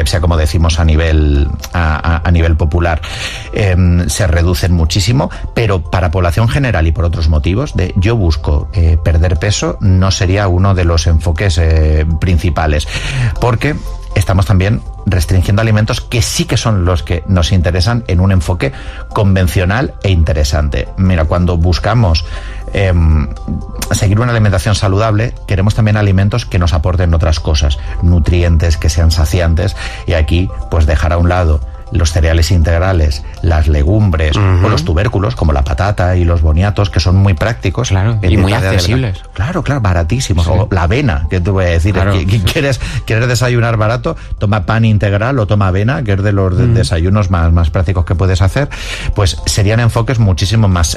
epilepsia, como decimos a nivel popular, se reducen muchísimo, pero para población general y por otros motivos, yo busco perder peso, no sería uno de los enfoques principales, porque estamos también restringiendo alimentos que sí que son los que nos interesan en un enfoque convencional e interesante. Mira, cuando buscamos seguir una alimentación saludable, queremos también alimentos que nos aporten otras cosas, nutrientes, que sean saciantes, y aquí pues dejar a un lado los cereales integrales, las legumbres o los tubérculos como la patata y los boniatos, que son muy prácticos, claro, y muy accesibles. Claro, baratísimos. Sí. O la avena, que te voy a decir, claro. ¿Quieres desayunar barato? Toma pan integral o toma avena, que es de los desayunos más prácticos que puedes hacer. Pues serían enfoques muchísimo más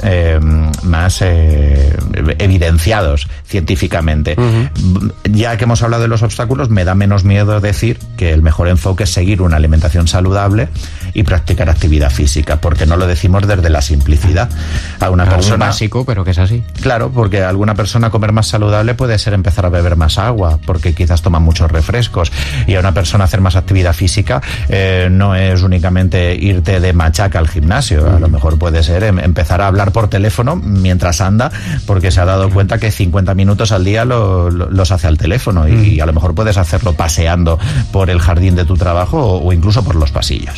evidenciados científicamente. Ya que hemos hablado de los obstáculos, me da menos miedo decir que el mejor enfoque es seguir una alimentación saludable y practicar actividad física, porque no lo decimos desde la simplicidad. A una persona, muy básico, pero que es así. Claro, porque a alguna persona comer más saludable puede ser empezar a beber más agua, porque quizás toma muchos refrescos, y a una persona hacer más actividad física no es únicamente irte de machaca al gimnasio. A lo mejor puede ser empezar a hablar por teléfono mientras anda, porque se ha dado cuenta que 50 minutos al día los hace al teléfono, y a lo mejor puedes hacerlo paseando por el jardín de tu trabajo o incluso por los pasillos.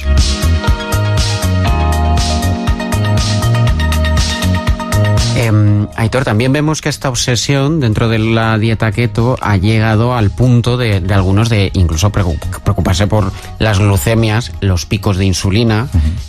Aitor, también vemos que esta obsesión dentro de la dieta keto ha llegado al punto de algunos de incluso preocuparse por las glucemias, los picos de insulina.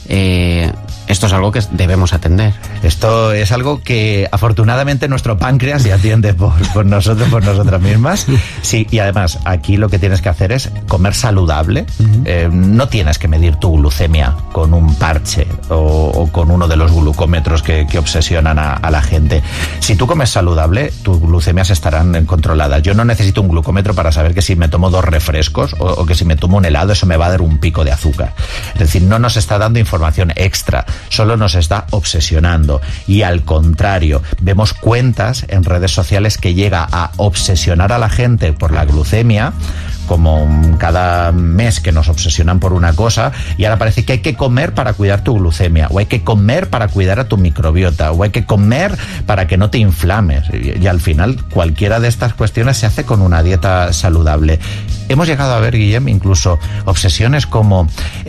Esto es algo que debemos atender. Esto es algo que afortunadamente nuestro páncreas ya atiende por nosotros, por nosotras mismas. Sí, y además aquí lo que tienes que hacer es comer saludable. No tienes que medir tu glucemia con un parche o con uno de los glucómetros que obsesionan a la gente. Si tú comes saludable, tus glucemias estarán controladas. Yo no necesito un glucómetro para saber que si me tomo 2 refrescos o que si me tomo un helado, eso me va a dar un pico de azúcar. Es decir, no nos está dando información extra, solo nos está obsesionando. Y al contrario, vemos cuentas en redes sociales que llega a obsesionar a la gente por la glucemia, como cada mes que nos obsesionan por una cosa, y ahora parece que hay que comer para cuidar tu glucemia, o hay que comer para cuidar a tu microbiota, o hay que comer para que no te inflames. Y al final, cualquiera de estas cuestiones se hace con una dieta saludable. Hemos llegado a ver, Guillem, incluso obsesiones como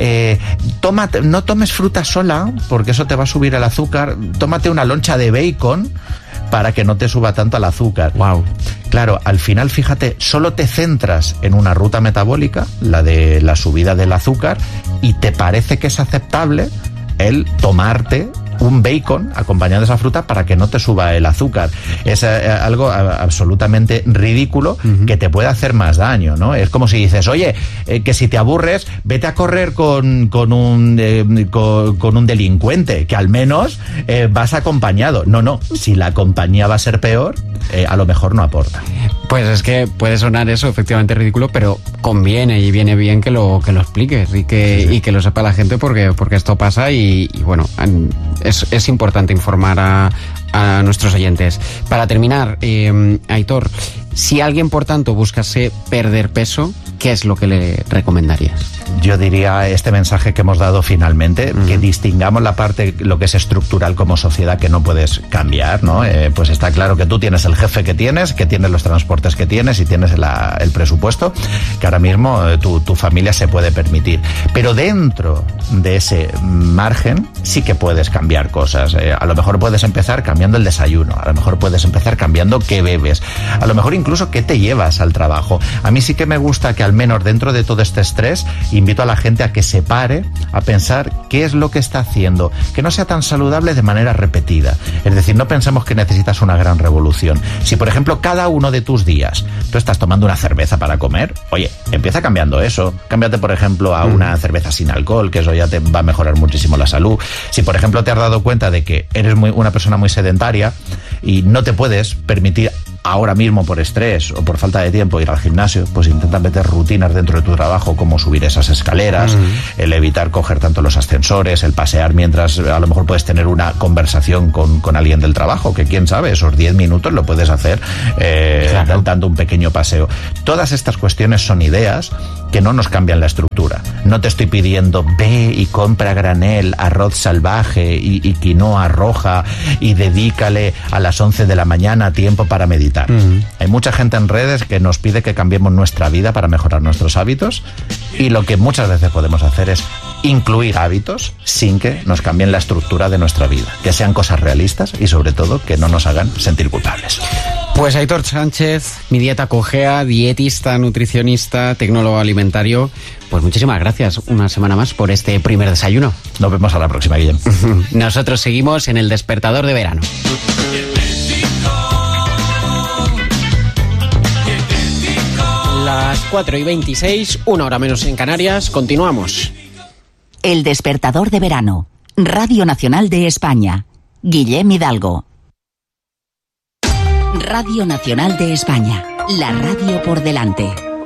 no tomes fruta sola, porque eso te va a subir el azúcar, tómate una loncha de bacon para que no te suba tanto el azúcar. Wow. Claro, al final, fíjate, solo te centras en una ruta metabólica, la de la subida del azúcar, y te parece que es aceptable el tomarte un bacon acompañado de esa fruta para que no te suba el azúcar. Es algo absolutamente ridículo que te puede hacer más daño, ¿no? Es como si dices, oye, que si te aburres, vete a correr con un delincuente, que al menos vas acompañado. No, si la compañía va a ser peor, a lo mejor no aporta. Pues es que puede sonar eso efectivamente ridículo, pero conviene y viene bien que lo expliques y que lo sepa la gente, porque esto pasa y bueno, es importante informar a nuestros oyentes. Para terminar, Aitor, si alguien, por tanto, buscase perder peso, ¿qué es lo que le recomendarías? Yo diría este mensaje que hemos dado finalmente, que distingamos la parte, lo que es estructural como sociedad, que no puedes cambiar, ¿no? Pues está claro que tú tienes el jefe que tienes los transportes que tienes y tienes el presupuesto que ahora mismo tu familia se puede permitir. Pero dentro de ese margen sí que puedes cambiar cosas. A lo mejor puedes empezar cambiando el desayuno, a lo mejor puedes empezar cambiando qué bebes, a lo mejor incluso qué te llevas al trabajo. A mí sí que me gusta que al menos dentro de todo este estrés invito a la gente a que se pare a pensar qué es lo que está haciendo, que no sea tan saludable de manera repetida. Es decir, no pensemos que necesitas una gran revolución. Si, por ejemplo, cada uno de tus días tú estás tomando una cerveza para comer, oye, empieza cambiando eso. Cámbiate, por ejemplo, a una cerveza sin alcohol, que eso ya te va a mejorar muchísimo la salud. Si, por ejemplo, te has dado cuenta de que eres una persona muy sedentaria y no te puedes permitir ahora mismo por estrés o por falta de tiempo ir al gimnasio, pues intenta meter rutinas dentro de tu trabajo, como subir esas escaleras, el evitar coger tanto los ascensores, el pasear mientras a lo mejor puedes tener una conversación con alguien del trabajo, que quién sabe, esos 10 minutos lo puedes hacer dando un pequeño paseo. Todas estas cuestiones son ideas que no nos cambian la estructura. No te estoy pidiendo ve y compra granel, arroz salvaje y quinoa roja y dedícale a las 11 de la mañana tiempo para meditar. Hay mucha gente en redes que nos pide que cambiemos nuestra vida para mejorar nuestros hábitos, y lo que muchas veces podemos hacer es incluir hábitos sin que nos cambien la estructura de nuestra vida, que sean cosas realistas y sobre todo que no nos hagan sentir culpables. Pues Aitor Sánchez, Mi Dieta Cogea, dietista, nutricionista, tecnólogo alimentario, pues muchísimas gracias una semana más por este primer desayuno. Nos vemos a la próxima, Guillem. Nosotros seguimos en el Despertador de Verano. Las 4:26, 1 hora menos en Canarias, continuamos. El Despertador de Verano, Radio Nacional de España, Guillem Hidalgo. Radio Nacional de España, la radio por delante.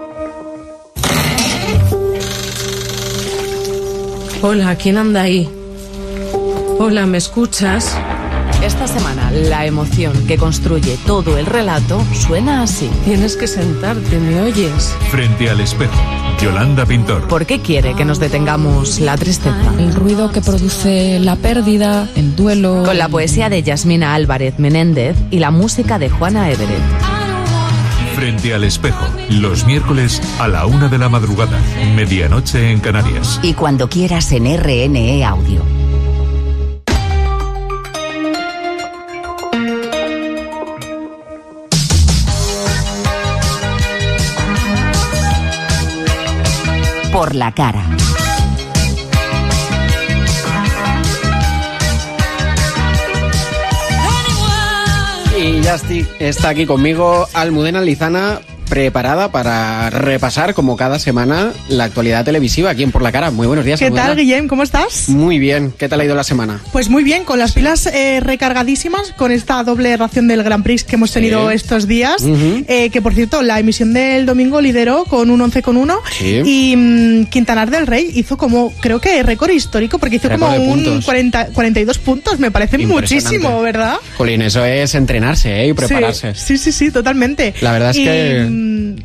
Hola, ¿quién anda ahí? Hola, ¿me escuchas? Esta semana, la emoción que construye todo el relato suena así. Tienes que sentarte, ¿me oyes? Frente al espejo, Yolanda Pintor. ¿Por qué quiere que nos detengamos la tristeza? El ruido que produce la pérdida, el duelo. Con la poesía de Yasmina Álvarez Menéndez y la música de Juana Everett. Frente al espejo, los miércoles a la 1 de la madrugada, medianoche en Canarias. Y cuando quieras en RNE Audio. Por la cara. Y ya está aquí conmigo Almudena Lizana, preparada para repasar, como cada semana, la actualidad televisiva aquí en Por la Cara. Muy buenos días, ¿Qué Almudena. tal, Guillem? ¿Cómo estás? Muy bien. ¿Qué tal ha ido la semana? Pues muy bien, con las pilas recargadísimas, con esta doble ración del Grand Prix que hemos tenido estos días, que por cierto, la emisión del domingo lideró con un 11,1 y Quintanar del Rey hizo como, creo que récord histórico, porque hizo récord como un 42 puntos, me parece muchísimo, ¿verdad? Jolín, eso es entrenarse y prepararse. Sí, totalmente. La verdad es que...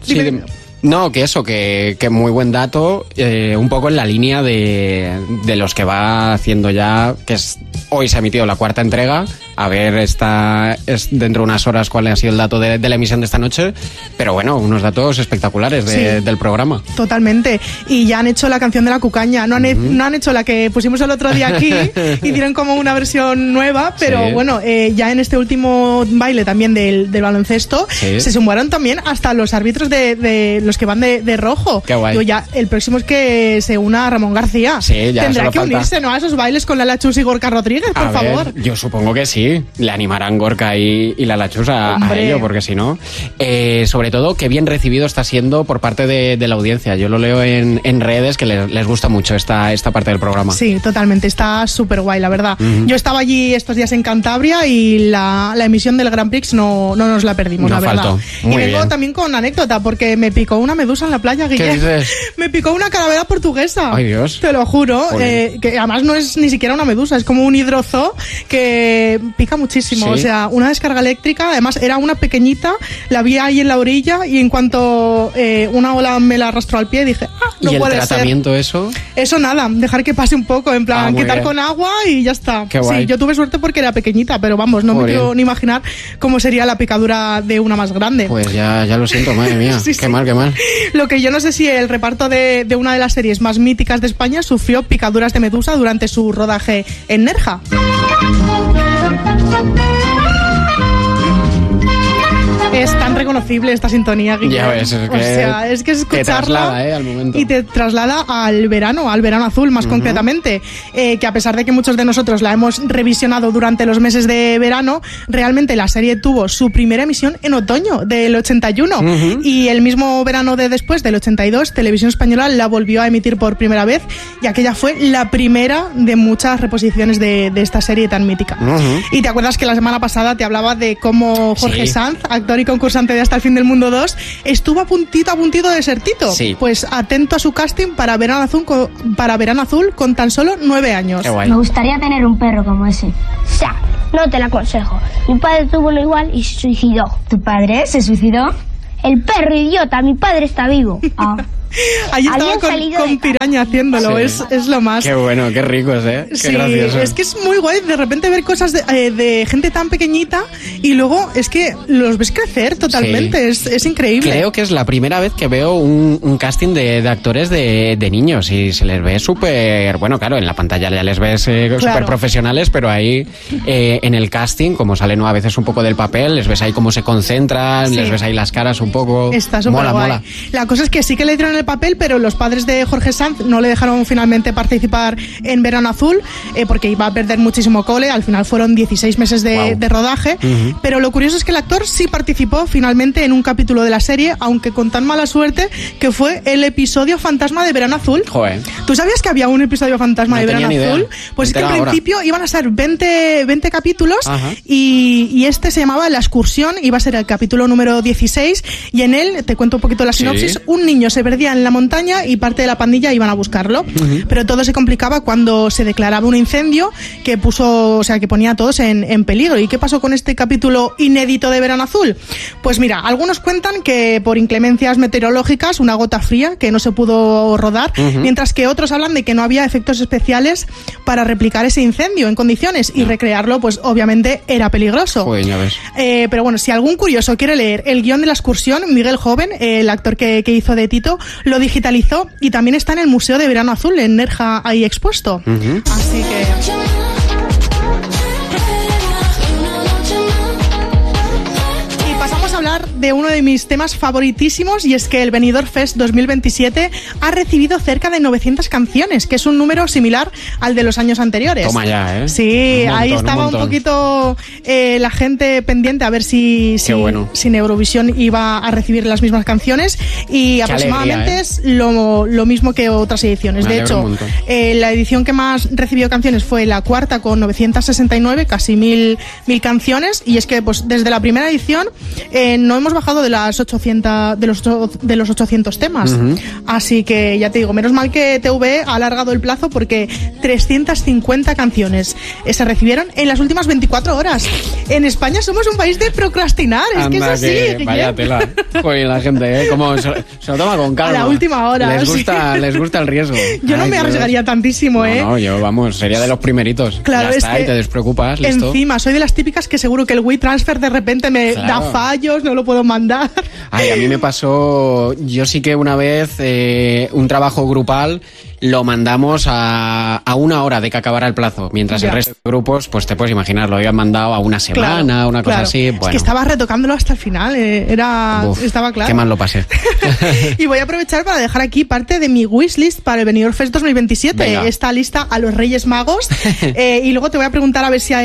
No, que eso, que muy buen dato, un poco en la línea de los que va haciendo ya, que es hoy se ha emitido la cuarta entrega, a ver es dentro de unas horas cuál ha sido el dato de la emisión de esta noche, pero bueno, unos datos espectaculares del programa. Totalmente, y ya han hecho la canción de la cucaña, no han hecho la que pusimos el otro día aquí, hicieron como una versión nueva, pero bueno, ya en este último baile también del baloncesto, se sumaron también hasta los árbitros de los que van de rojo. Qué guay. Yo ya, el próximo es que se una Ramón García. Sí, ya tendrá que falta unirse, ¿no?, a esos bailes con Lala Chus y Gorka Rodríguez, por favor. Yo supongo que sí, le animarán Gorka y Lala Chus a ello, porque si no, sobre todo, qué bien recibido está siendo por parte de la audiencia. Yo lo leo en redes que les gusta mucho esta parte del programa. Sí, totalmente, está súper guay, la verdad. Yo estaba allí estos días en Cantabria y la emisión del Grand Prix no nos la perdimos, la verdad. Muy y vengo bien. también con anécdota, porque me picó una medusa en la playa, Guillem. ¿Qué dices? Me picó una calavera portuguesa. Ay, Dios. Te lo juro, que además no es ni siquiera una medusa, es como un hidrozoo que pica muchísimo. ¿Sí? O sea, una descarga eléctrica, además era una pequeñita, la vi ahí en la orilla y en cuanto una ola me la arrastró al pie, dije, no ¿Y el puede tratamiento ser. eso? Nada, dejar que pase un poco, en plan, muy quitar bien. con agua y ya está. Qué guay. Sí, yo tuve suerte porque era pequeñita, pero vamos, no me quiero ni imaginar cómo sería la picadura de una más grande. Pues ya lo siento, madre mía. Sí, qué sí. mal. Lo que yo no sé si el reparto de una de las series más míticas de España sufrió picaduras de medusa durante su rodaje en Nerja. Es tan reconocible esta sintonía, Guillem. Ya ves, es que escucharla te traslada, al momento. y te traslada al verano azul más concretamente, que a pesar de que muchos de nosotros la hemos revisionado durante los meses de verano, realmente la serie tuvo su primera emisión en otoño del 81 y el mismo verano de después, del 82, Televisión Española la volvió a emitir por primera vez y aquella fue la primera de muchas reposiciones de esta serie tan mítica. Y te acuerdas que la semana pasada te hablaba de cómo Jorge Sanz, actor y concursante de Hasta el fin del mundo 2, estuvo a puntito de ser Tito. Sí. Pues atento a su casting para Verano Azul con tan solo 9 años. Qué guay. Me gustaría tener un perro como ese. Ya, no te lo aconsejo. Mi padre tuvo uno igual y se suicidó. ¿Tu padre se suicidó? El perro idiota, mi padre está vivo. Ah. Ahí estaba con Piraña haciéndolo, Sí. es lo más. Qué bueno, qué ricos, ¿eh? Qué Sí, gracioso. es que es muy guay de repente ver cosas de gente tan pequeñita y luego es que los ves crecer totalmente, es increíble. Creo que es la primera vez que veo un casting de actores de niños y se les ve súper... Bueno, claro, en la pantalla ya les ves súper profesionales, pero ahí en el casting, como salen a veces un poco del papel, les ves ahí cómo se concentran, Sí. les ves ahí las caras un poco... Está súper mola, guay. mola. La cosa es que sí que le dieron el papel, pero los padres de Jorge Sanz no le dejaron finalmente participar en Verano Azul porque iba a perder muchísimo cole. Al final fueron 16 meses de rodaje. Pero lo curioso es que el actor sí participó finalmente en un capítulo de la serie, aunque con tan mala suerte que fue el episodio fantasma de Verano Azul. Joder. ¿Tú sabías que había un episodio fantasma No de Verano tenía ni idea. Azul? Pues es que en Entera ahora. principio iban a ser 20 capítulos. Ajá. y este se llamaba La Excursión, iba a ser el capítulo número 16 y en él, te cuento un poquito la sinopsis, un niño se perdía en la montaña y parte de la pandilla iban a buscarlo, pero todo se complicaba cuando se declaraba un incendio que ponía a todos en peligro. ¿Y qué pasó con este capítulo inédito de Verano Azul? Pues mira, algunos cuentan que por inclemencias meteorológicas, una gota fría que no se pudo rodar, mientras que otros hablan de que no había efectos especiales para replicar ese incendio en condiciones y recrearlo, pues obviamente era peligroso. Joder, ya ves. Pero bueno, si algún curioso quiere leer el guión de La Excursión, Miguel Joven, el actor que hizo de Tito, lo digitalizó y también está en el Museo de Verano Azul, en Nerja, ahí expuesto. Así que... hablar de uno de mis temas favoritísimos, y es que el Benidorm Fest 2027 ha recibido cerca de 900 canciones, que es un número similar al de los años anteriores. Toma ya, ¿eh? Sí, montón, ahí estaba un poquito la gente pendiente a ver si Eurovisión iba a recibir las mismas canciones, y Qué aproximadamente alegría, es lo mismo que otras ediciones. Me de alegro hecho, un montón. la edición que más recibió canciones fue la cuarta, con 969, casi 1000 canciones, y es que pues desde la primera edición no hemos bajado de los 800 temas. Así que ya te digo, menos mal que TVE ha alargado el plazo, porque 350 canciones se recibieron en las últimas 24 horas. En España somos un país de procrastinar, es que es así. Vaya tela. Joder, la gente, como se lo toma con calma. A la última hora. Les gusta el riesgo. Yo no me arriesgaría tantísimo, No, yo, vamos, sería de los primeritos. Claro, ya está, es que y te despreocupas, listo. Encima, soy de las típicas que seguro que el WeTransfer de repente me da fallos, no lo puedo mandar. Ay, a mí me pasó, yo sí que una vez un trabajo grupal lo mandamos a 1 hora de que acabara el plazo, mientras el resto de grupos, pues te puedes imaginar, lo habían mandado a una semana, una cosa así. Bueno. Es que estabas retocándolo hasta el final, estaba claro. Qué mal lo pasé. Y voy a aprovechar para dejar aquí parte de mi wishlist para el Benidorm Fest 2027. Venga. Esta lista a los Reyes Magos. Y luego te voy a preguntar a ver si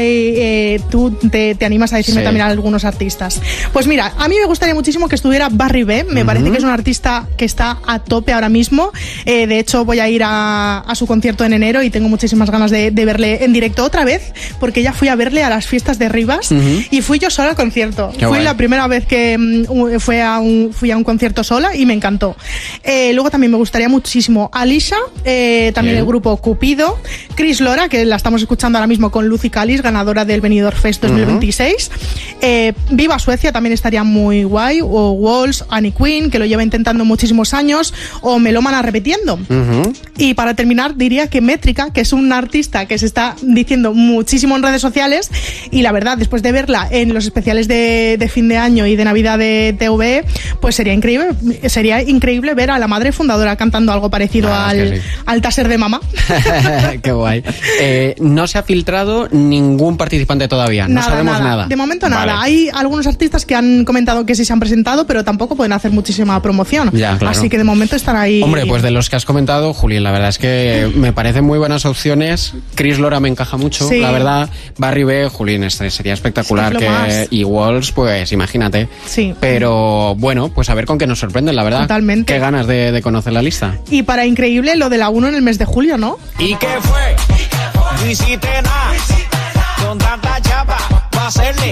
tú te animas a decirme también a algunos artistas. Pues mira, a mí me gustaría muchísimo que estuviera Barry B. Me parece que es un artista que está a tope ahora mismo. De hecho, voy a ir a su concierto en enero y tengo muchísimas ganas de verle en directo otra vez, porque ya fui a verle a las fiestas de Rivas y fui yo sola al concierto. Fui la primera vez que fui a un concierto sola y me encantó. Luego también me gustaría muchísimo Alicia, también el grupo Cupido, Chris Lora, que la estamos escuchando ahora mismo con Lucy Calis, ganadora del Benidorm Fest 2026. Viva Suecia también estaría muy guay, o Walls, Annie Quinn, que lo lleva intentando muchísimos años, o Melómana repitiendo. Y para terminar diría que Métrica, que es un artista que se está diciendo muchísimo en redes sociales, y la verdad, después de verla en los especiales de fin de año y de Navidad de TVE, pues sería increíble ver a la madre fundadora cantando algo parecido al taser de mamá. Qué guay. No se ha filtrado ningún participante todavía, no sabemos nada. De momento nada. Hay algunos artistas que han comentado que sí se han presentado, pero tampoco pueden hacer muchísima promoción. Ya, claro. Así que de momento están ahí. Hombre, pues de los que has comentado, Juli, la verdad es que me parecen muy buenas opciones. Chris Lora me encaja mucho, la verdad. Barry B, Julín, sería espectacular. Y Walls, pues imagínate. Sí. Pero bueno, pues a ver con qué nos sorprenden, la verdad. Totalmente. Qué ganas de conocer la lista. Y para increíble, lo de la 1 en el mes de julio, ¿no? ¿Y qué fue? No hiciste nada. Con tanta chapa, va a hacerle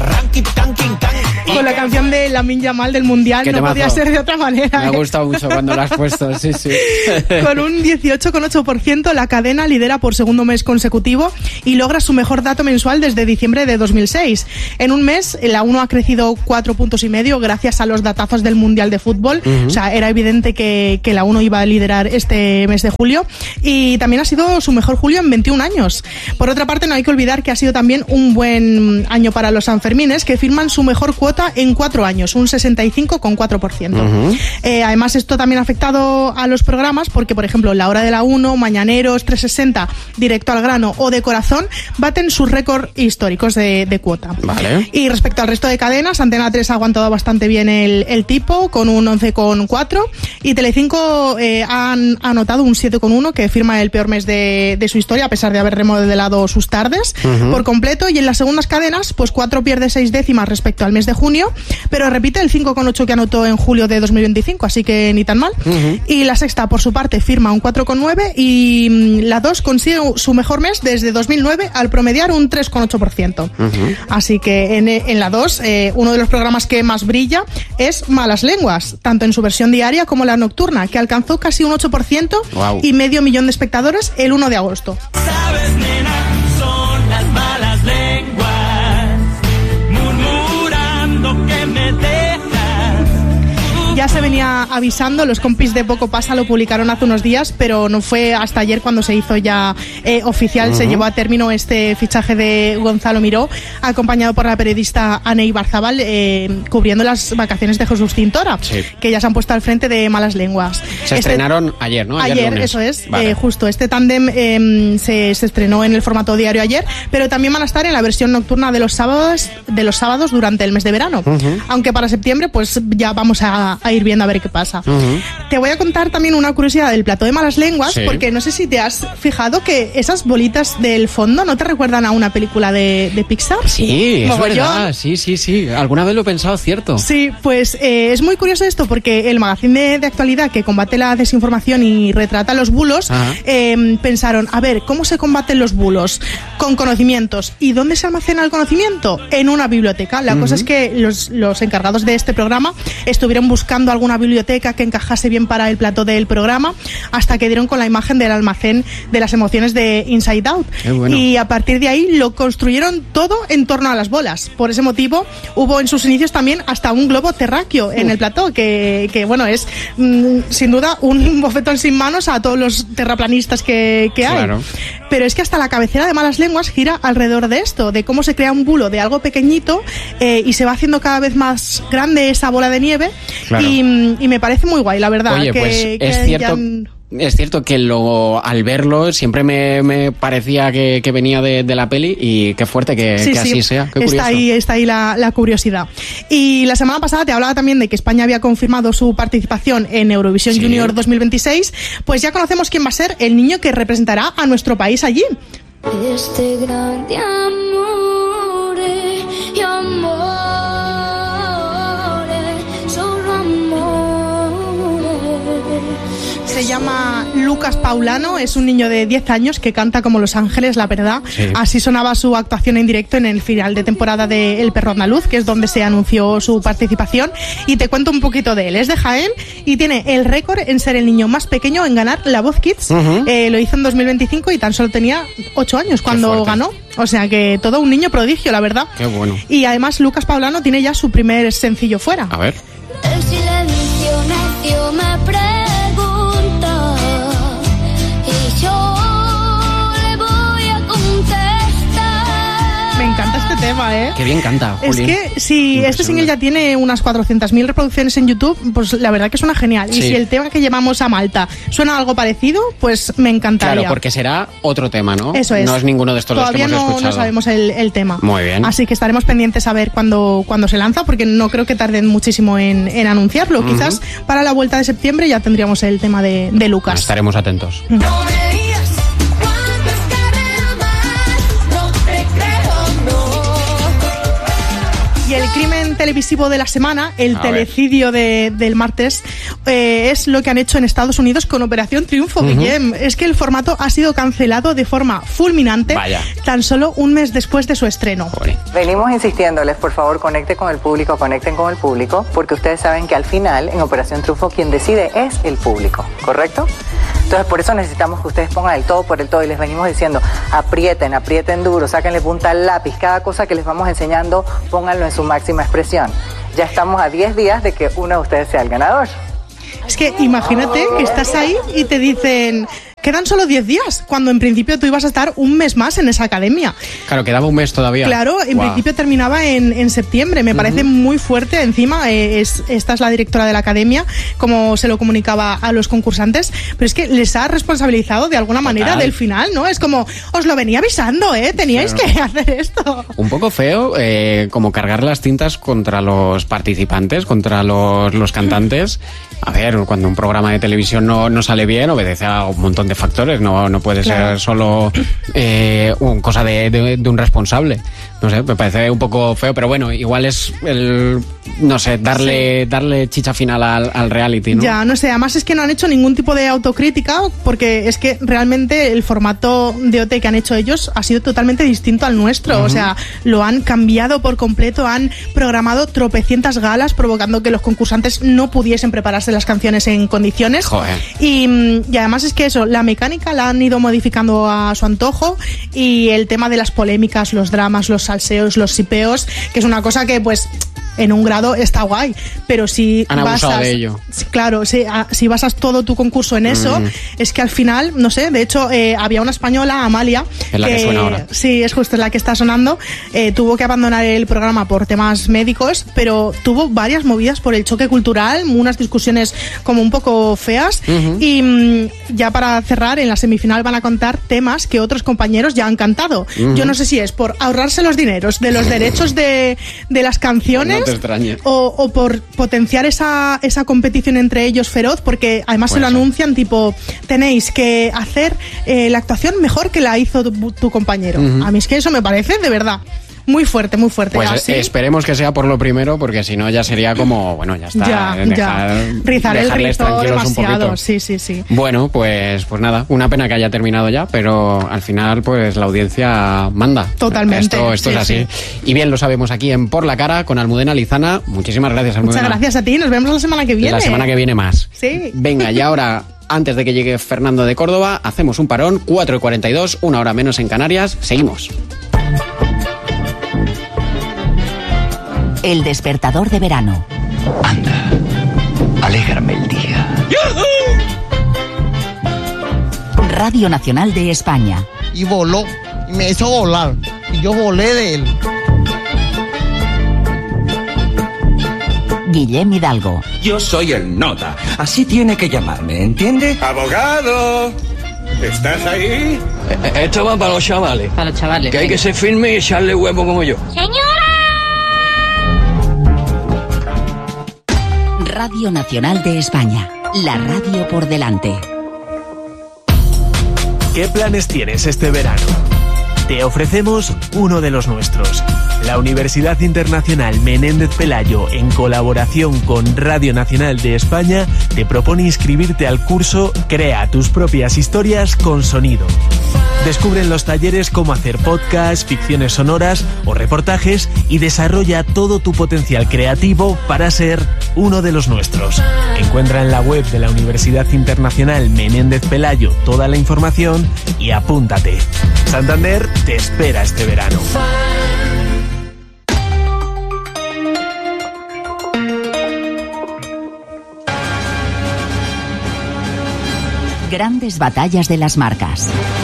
Con la canción de Lamine Yamal del Mundial, no podía ser de otra manera. Me ha gustado mucho cuando la has puesto, sí. Con un 18,8%, la cadena lidera por segundo mes consecutivo y logra su mejor dato mensual desde diciembre de 2006. En un mes, la 1 ha crecido 4,5 puntos gracias a los datazos del Mundial de Fútbol. O sea, era evidente que la 1 iba a liderar este mes de julio y también ha sido su mejor julio en 21 años. Por otra parte, no hay que olvidar que ha sido también un buen año para los Sanfermines, que firman su mejor cuota en 4 años, un 65,4%. Además, esto también ha afectado a los programas porque, por ejemplo, La Hora de la 1, Mañaneros, 360, Directo al Grano o De Corazón baten sus récords históricos de cuota. Vale. Y respecto al resto de cadenas, Antena 3 ha aguantado bastante bien el tipo, con un 11,4, y Telecinco ha anotado un 7,1, que firma el peor mes de su historia, a pesar de haber remodelado sus tardes por completo. Y en las segundas cadenas, pues 4 pierde 6 décimas respecto al mes de junio, pero repite el 5,8 que anotó en julio de 2025, así que ni tan mal. Y la sexta, por su parte, firma un 4,9 y la 2 consigue su mejor mes desde 2009 al promediar un 3,8%. Así que en la 2, uno de los programas que más brilla es Malas Lenguas, tanto en su versión diaria como la nocturna, que alcanzó casi un 8% y medio millón de espectadores el 1 de agosto. ¿Sabes, nena? Son las malas lenguas, murmurando que me dejas. Ya se venía avisando, los compis de Poco Pasa lo publicaron hace unos días, pero no fue hasta ayer cuando se hizo ya oficial. Se llevó a término este fichaje de Gonzalo Miró, acompañado por la periodista Ana Ibarzábal, cubriendo las vacaciones de Jesús Cintora, que ya se han puesto al frente de Malas Lenguas. Se estrenaron ayer, ¿no? Ayer lunes. Eso es. Vale. Justo, este tándem se estrenó en el formato diario ayer, pero también van a estar en la versión nocturna de los sábados durante el mes de verano. Aunque para septiembre, pues ya vamos a ir viendo a ver qué pasa. Te voy a contar también una curiosidad del plató de Malas Lenguas, porque no sé si te has fijado que esas bolitas del fondo no te recuerdan a una película de Pixar. Sí, es verdad, sí. Alguna vez lo he pensado, cierto. Sí, pues es muy curioso esto, porque el magazine de actualidad que combate la desinformación y retrata los bulos, pensaron, a ver, ¿cómo se combaten los bulos? Con conocimientos. ¿Y dónde se almacena el conocimiento? En una biblioteca. La cosa es que los encargados de este programa estuvieron buscando alguna biblioteca que encajase bien para el plató del programa, hasta que dieron con la imagen del almacén de las emociones de Inside Out. Bueno. Y a partir de ahí lo construyeron todo en torno a las bolas. Por ese motivo hubo en sus inicios también hasta un globo terráqueo en el plató, que bueno, es sin duda un bofetón sin manos a todos los terraplanistas que hay. Claro. Pero es que hasta la cabecera de Malas Lenguas gira alrededor de esto, de cómo se crea un bulo de algo pequeñito y se va haciendo cada vez más grande esa bola de nieve. Claro. Y me parece muy guay, la verdad. Oye, pues es cierto. Es cierto que al verlo siempre me parecía que venía de la peli, y qué fuerte que así sea. Qué curioso. Está ahí la curiosidad. Y la semana pasada te hablaba también de que España había confirmado su participación en Eurovisión Junior 2026. Pues ya conocemos quién va a ser el niño que representará a nuestro país allí. Este grande amor y amor. Se llama Lucas Paulano, es un niño de 10 años que canta como Los Ángeles, la verdad. Así sonaba su actuación en directo en el final de temporada de El Perro Andaluz, que es donde se anunció su participación. Y te cuento un poquito de él. Es de Jaén y tiene el récord en ser el niño más pequeño en ganar La Voz Kids. Lo hizo en 2025 y tan solo tenía 8 años cuando ganó. O sea que todo un niño prodigio, la verdad. Qué bueno. Y además Lucas Paulano tiene ya su primer sencillo fuera. A ver. El silencio necio me pregunta y yo le voy a contestar. Me encanta este tema, ¿eh? Qué bien canta, Juli. Es que si este single ya tiene unas 400.000 reproducciones en YouTube, pues la verdad que suena genial. Y si el tema que llevamos a Malta suena algo parecido, pues me encantaría. Claro, porque será otro tema, ¿no? Eso es. No es ninguno de estos los que hemos escuchado. Todavía no sabemos el tema. Muy bien. Así que estaremos pendientes a ver cuándo se lanza, porque no creo que tarden muchísimo en anunciarlo. Quizás para la vuelta de septiembre ya tendríamos el tema de Lucas. Estaremos atentos. Y el crimen televisivo de la semana, el telecidio del martes, es lo que han hecho en Estados Unidos con Operación Triunfo, Guillem. Es que el formato ha sido cancelado de forma fulminante tan solo un mes después de su estreno. Venimos insistiéndoles, por favor, conecten con el público, porque ustedes saben que al final, en Operación Triunfo, quien decide es el público, ¿correcto? Entonces, por eso necesitamos que ustedes pongan el todo por el todo y les venimos diciendo, aprieten duro, sáquenle punta al lápiz, cada cosa que les vamos enseñando, pónganlo en su máxima expresión. Ya estamos a 10 días de que uno de ustedes sea el ganador. Es que imagínate que estás ahí y te dicen... Quedan solo 10 días, cuando en principio tú ibas a estar un mes más en esa academia. Claro, quedaba un mes todavía. Claro, en principio terminaba en septiembre. Me parece muy fuerte. Encima, esta es la directora de la academia, como se lo comunicaba a los concursantes. Pero es que les ha responsabilizado de alguna manera del final, ¿no? Es como, os lo venía avisando, teníais que hacer esto. Un poco feo, como cargar las tintas contra los participantes, contra los cantantes. A ver, cuando un programa de televisión no sale bien, obedece a un montón de factores, no puede ser solo cosa de un responsable. No sé, me parece un poco feo, pero bueno, igual es darle chicha final al reality, ¿no? Ya, no sé, además es que no han hecho ningún tipo de autocrítica, porque es que realmente el formato de OT que han hecho ellos ha sido totalmente distinto al nuestro. O sea, lo han cambiado por completo, han programado tropecientas galas, provocando que los concursantes no pudiesen prepararse las canciones en condiciones. Joder. Y además es que eso, la mecánica la han ido modificando a su antojo, y el tema de las polémicas, los dramas, los salseos, los sipeos, que es una cosa que pues en un grado está guay, pero si han abusado de ello. Claro, si basas todo tu concurso en eso, es que al final, no sé, de hecho había una española, Amalia, es la que suena ahora. Sí, es justo la que está sonando, tuvo que abandonar el programa por temas médicos, pero tuvo varias movidas por el choque cultural, unas discusiones como un poco feas, y ya para cerrar, en la semifinal van a contar temas que otros compañeros ya han cantado. Yo no sé si es por ahorrarse los dineros de los derechos de las canciones, no te extrañes, o por potenciar esa competición entre ellos feroz, porque además se lo anuncian tipo, tenéis que hacer la actuación mejor que la hizo tu compañero. A mí es que eso me parece de verdad muy fuerte, muy fuerte. Pues esperemos que sea por lo primero, porque si no ya sería como, bueno, ya está. Rizar el rizo demasiado. Sí. Bueno, pues nada, una pena que haya terminado ya, pero al final pues la audiencia manda. Totalmente. Esto es así. Y bien lo sabemos aquí en Por la Cara con Almudena Lizana. Muchísimas gracias, Almudena. Muchas gracias a ti, nos vemos la semana que viene. La semana que viene más. Sí. Venga, y ahora, antes de que llegue Fernando de Córdoba, hacemos un parón, 4:42, una hora menos en Canarias. Seguimos. El despertador de verano. Anda, alégrame el día. Radio Nacional de España. Y voló, y me hizo volar, y yo volé de él. Guillem Hidalgo. Yo soy el nota, así tiene que llamarme, ¿entiende? ¡Abogado! ¿Estás ahí? Esto va para los chavales. Para los chavales. Que hay que ser firme y echarle huevo como yo. ¡Señora! Radio Nacional de España. La radio por delante. ¿Qué planes tienes este verano? Te ofrecemos uno de los nuestros. La Universidad Internacional Menéndez Pelayo, en colaboración con Radio Nacional de España, te propone inscribirte al curso Crea tus propias historias con sonido. Descubre en los talleres cómo hacer podcasts, ficciones sonoras o reportajes y desarrolla todo tu potencial creativo para ser uno de los nuestros. Encuentra en la web de la Universidad Internacional Menéndez Pelayo toda la información y apúntate. Santander te espera este verano. Grandes batallas de las marcas.